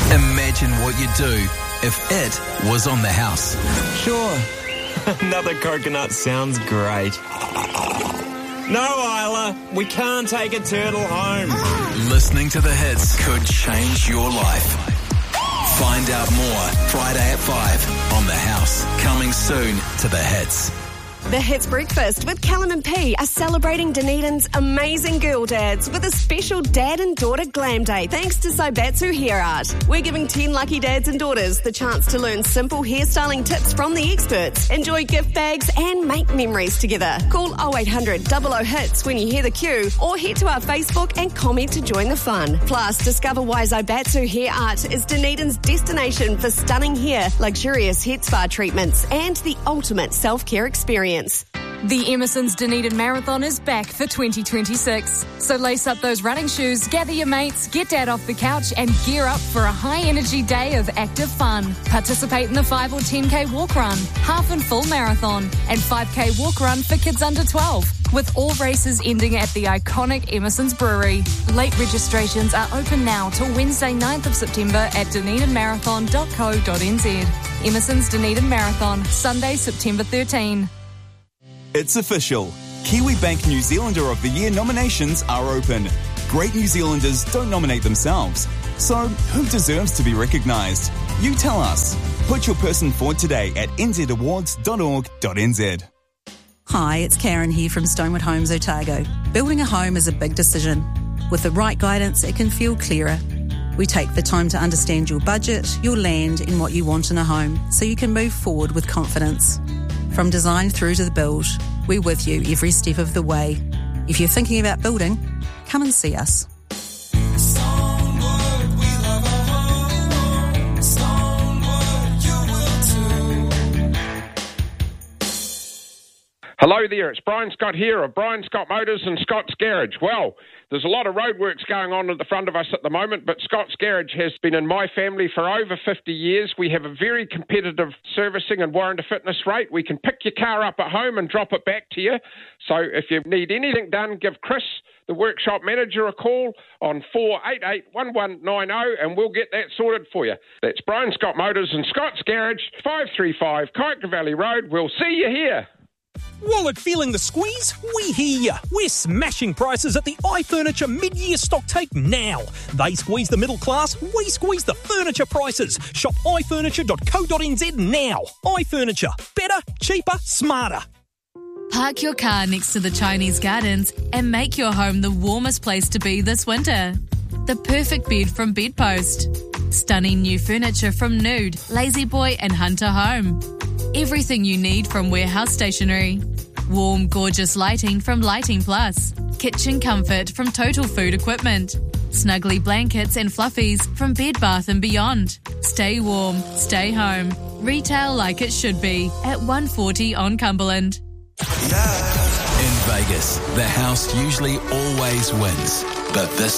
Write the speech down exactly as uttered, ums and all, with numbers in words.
Imagine what you'd do if it was on the house. Sure. Another coconut sounds great. No, Isla, we can't take a turtle home. Listening to the hits could change your life. Find out more Friday at five on The House. Coming soon to the hits. The Hits Breakfast with Callum and P are celebrating Dunedin's amazing girl dads with a special dad and daughter glam day thanks to Saibatsu Hair Art. We're giving ten lucky dads and daughters the chance to learn simple hairstyling tips from the experts, enjoy gift bags and make memories together. Call oh eight hundred, double oh hits when you hear the cue or head to our Facebook and comment to join the fun. Plus, discover why Saibatsu Hair Art is Dunedin's destination for stunning hair, luxurious head spa treatments and the ultimate self-care experience. The Emerson's Dunedin Marathon is back for twenty twenty-six. So lace up those running shoes, gather your mates, get dad off the couch and gear up for a high-energy day of active fun. Participate in the five or ten K walk run, half and full marathon and five K walk run for kids under twelve. With all races ending at the iconic Emerson's Brewery. Late registrations are open now till Wednesday ninth of September at dunedin marathon dot co dot n z. Emerson's Dunedin Marathon, Sunday, September thirteenth. It's official. KiwiBank New Zealander of the Year nominations are open. Great New Zealanders don't nominate themselves. So, who deserves to be recognised? You tell us. Put your person forward today at n z awards dot org dot n z. Hi, it's Karen here from Stonewood Homes, Otago. Building a home is a big decision. With the right guidance, it can feel clearer. We take the time to understand your budget, your land and what you want in a home so you can move forward with confidence. From design through to the build, we're with you every step of the way. If you're thinking about building, come and see us. Hello there, it's Brian Scott here of Brian Scott Motors and Scott's Garage. Well, there's a lot of roadworks going on at the front of us at the moment, but Scott's Garage has been in my family for over fifty years. We have a very competitive servicing and warranty fitness rate. We can pick your car up at home and drop it back to you. So if you need anything done, give Chris, the workshop manager, a call on four eight eight, one one nine zero and we'll get that sorted for you. That's Brian Scott Motors and Scott's Garage, five three five Kaika Valley Road. We'll see you here. Wallet feeling the squeeze? We hear ya. We're smashing prices at the iFurniture mid-year stock take now. They squeeze the middle class, we squeeze the furniture prices. Shop i furniture dot co dot n z now. iFurniture. Better, cheaper, smarter. Park your car next to the Chinese gardens and make your home the warmest place to be this winter. The perfect bed from Bedpost. Stunning new furniture from Nude, Lazy Boy and Hunter Home. Everything you need from Warehouse Stationery. Warm, gorgeous lighting from Lighting Plus. Kitchen comfort from Total Food Equipment. Snuggly blankets and fluffies from Bed Bath and Beyond. Stay warm, stay home. Retail like it should be at one forty on Cumberland. In Vegas, the house usually always wins, but this